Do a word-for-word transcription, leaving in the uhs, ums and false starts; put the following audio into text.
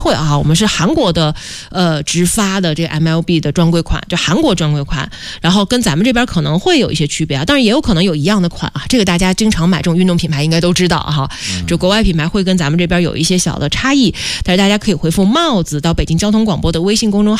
会啊，我们是韩国的呃直发的这个 M L B 的专柜款，就韩国专柜款，然后跟咱们这边可能会有一些区别啊，当然也有可能有一样的款啊，这个大家经常买这种运动品牌应该都知道哈，这国外品牌会跟咱们这边有一些小的差异，但是大家可以回复帽子到北京交通广播的微信公众号。